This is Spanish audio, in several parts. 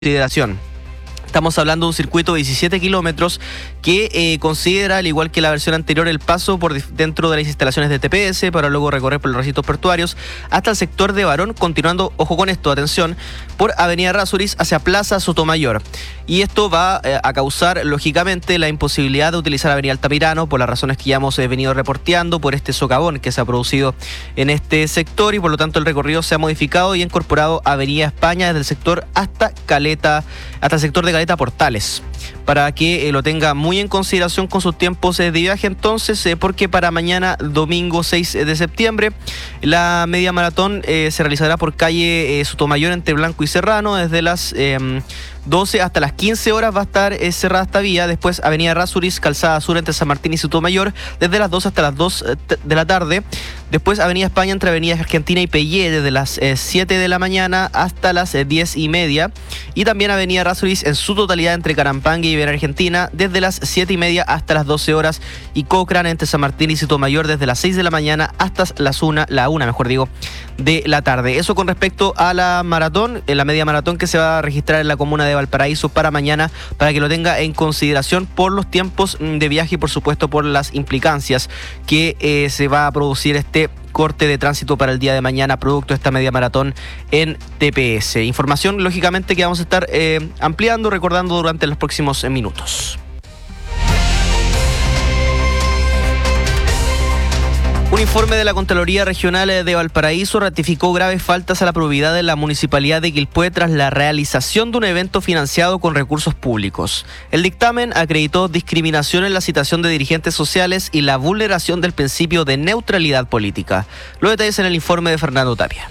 consideración. Estamos hablando de un circuito de 17 kilómetros que considera, al igual que la versión anterior, el paso por dentro de las instalaciones de TPS para luego recorrer por los recintos portuarios hasta el sector de Barón, continuando, ojo con esto, atención, por Avenida Errázuriz hacia Plaza Sotomayor. Y esto va a causar, lógicamente, la imposibilidad de utilizar Avenida Altamirano por las razones que ya hemos venido reporteando, por este socavón que se ha producido en este sector, y por lo tanto el recorrido se ha modificado y ha incorporado Avenida España desde el sector hasta el sector de Caleta Portales, para que lo tenga muy en consideración con sus tiempos de viaje. Entonces, porque para mañana domingo 6 de septiembre la media maratón se realizará por calle Sotomayor entre Blanco y Serrano desde las 12 hasta las 15 horas va a estar cerrada esta vía. Después Avenida Errázuriz, Calzada Sur entre San Martín y Sotomayor desde las 2 hasta las 2 de la tarde. Después Avenida España entre Avenida Argentina y Peyé desde las 7 de la mañana hasta las 10:30. Y también Avenida Errázuriz en su totalidad entre Carampangue y Avenida Argentina desde las 7:30 hasta las 12 horas. Y Cochrane entre San Martín y Sotomayor desde las 6 de la mañana hasta la una de la tarde. Eso con respecto a la maratón, la media maratón que se va a registrar en la comuna de Valparaíso para mañana, para que lo tenga en consideración por los tiempos de viaje y por supuesto por las implicancias que se va a producir este corte de tránsito para el día de mañana producto de esta media maratón en TPS. Información lógicamente que vamos a estar ampliando, recordando durante los próximos minutos. Un informe de la Contraloría Regional de Valparaíso ratificó graves faltas a la probidad de la Municipalidad de Quilpué tras la realización de un evento financiado con recursos públicos. El dictamen acreditó discriminación en la citación de dirigentes sociales y la vulneración del principio de neutralidad política. Los detalles en el informe de Fernando Tapia.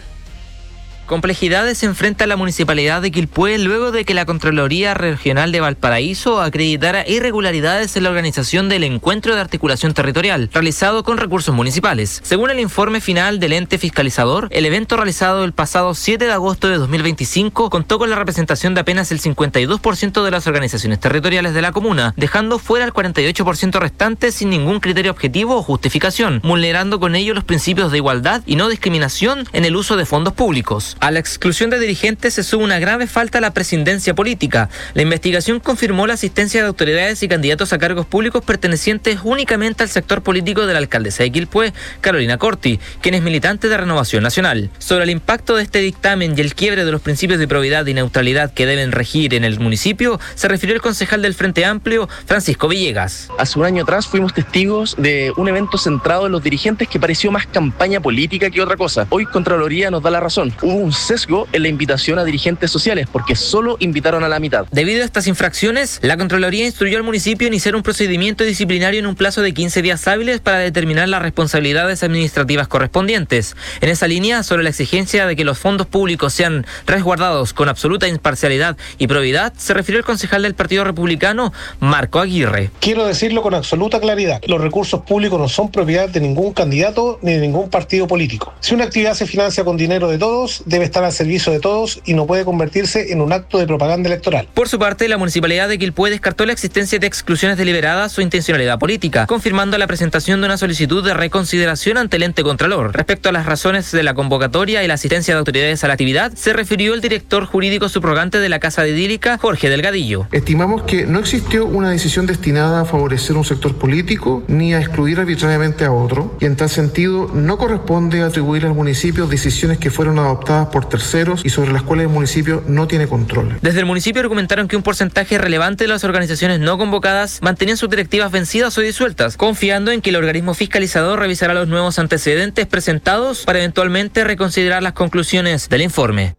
Complejidades enfrenta la Municipalidad de Quilpué luego de que la Contraloría Regional de Valparaíso acreditara irregularidades en la organización del Encuentro de Articulación Territorial, realizado con recursos municipales. Según el informe final del ente fiscalizador, el evento realizado el pasado 7 de agosto de 2025 contó con la representación de apenas el 52% de las organizaciones territoriales de la comuna, dejando fuera el 48% restante sin ningún criterio objetivo o justificación, vulnerando con ello los principios de igualdad y no discriminación en el uso de fondos públicos. A la exclusión de dirigentes se suma una grave falta a la presidencia política. La investigación confirmó la asistencia de autoridades y candidatos a cargos públicos pertenecientes únicamente al sector político de la alcaldesa de Quilpué, Carolina Corti, quien es militante de Renovación Nacional. Sobre el impacto de este dictamen y el quiebre de los principios de probidad y neutralidad que deben regir en el municipio, se refirió el concejal del Frente Amplio, Francisco Villegas. Hace un año atrás fuimos testigos de un evento centrado en los dirigentes que pareció más campaña política que otra cosa. Hoy Contraloría nos da la razón. Hubo un sesgo en la invitación a dirigentes sociales porque solo invitaron a la mitad. Debido a estas infracciones, la Contraloría instruyó al municipio a iniciar un procedimiento disciplinario en un plazo de 15 días hábiles para determinar las responsabilidades administrativas correspondientes. En esa línea, sobre la exigencia de que los fondos públicos sean resguardados con absoluta imparcialidad y probidad, se refirió el concejal del Partido Republicano, Marco Aguirre. Quiero decirlo con absoluta claridad. Los recursos públicos no son propiedad de ningún candidato ni de ningún partido político. Si una actividad se financia con dinero de todos, debe estar al servicio de todos y no puede convertirse en un acto de propaganda electoral. Por su parte, la Municipalidad de Quilpué descartó la existencia de exclusiones deliberadas o intencionalidad política, confirmando la presentación de una solicitud de reconsideración ante el ente Contralor. Respecto a las razones de la convocatoria y la asistencia de autoridades a la actividad, se refirió el director jurídico subrogante de la Casa de Edílica, Jorge Delgadillo. Estimamos que no existió una decisión destinada a favorecer un sector político ni a excluir arbitrariamente a otro, y en tal sentido no corresponde atribuir al municipio decisiones que fueron adoptadas por terceros y sobre las cuales el municipio no tiene control. Desde el municipio argumentaron que un porcentaje relevante de las organizaciones no convocadas mantenían sus directivas vencidas o disueltas, confiando en que el organismo fiscalizador revisará los nuevos antecedentes presentados para eventualmente reconsiderar las conclusiones del informe.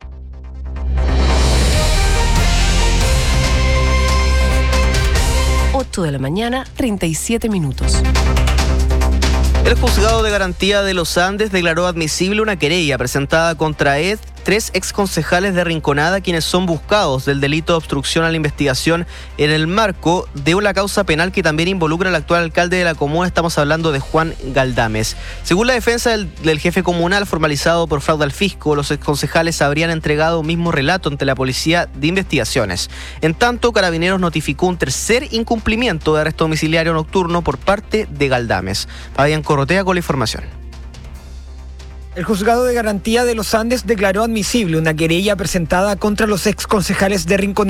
De la mañana, 37 minutos. El Juzgado de Garantía de los Andes declaró admisible una querella presentada contra 3 exconcejales de Rinconada, quienes son buscados del delito de obstrucción a la investigación en el marco de una causa penal que también involucra al actual alcalde de la comuna. Estamos hablando de Juan Galdames. Según la defensa del jefe comunal formalizado por fraude al fisco, los exconcejales habrían entregado un mismo relato ante la Policía de Investigaciones. En tanto, Carabineros notificó un tercer incumplimiento de arresto domiciliario nocturno por parte de Galdames. Fabián Corrotea con la información. El Juzgado de Garantía de los Andes declaró admisible una querella presentada contra los exconcejales de Rinconada